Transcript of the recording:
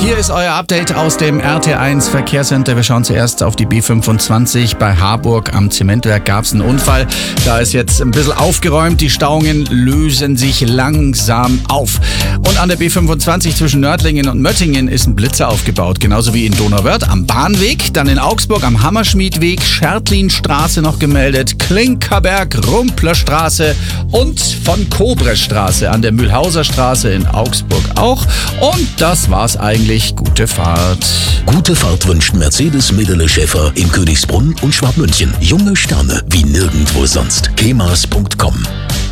Hier ist euer Update aus dem RT1 Verkehrscenter. Wir schauen zuerst auf die B25. Bei Harburg am Zementwerk gab es einen Unfall. Da ist jetzt ein bisschen aufgeräumt. Die Stauungen lösen sich langsam auf. Und an der B25 zwischen Nördlingen und Möttingen ist ein Blitzer aufgebaut. Genauso wie in Donauwörth am Bahnweg. Dann in Augsburg am Hammerschmiedweg, Schertlinstraße noch gemeldet, Klinkerberg, Rumplerstraße und von Kobrestraße an der Mühlhauser Straße in Augsburg auch. Und das war's eigentlich. Gute Fahrt. Gute Fahrt wünscht Mercedes Medele Schäfer in Königsbrunn und Schwabmünchen. Junge Sterne wie nirgendwo sonst. kemas.com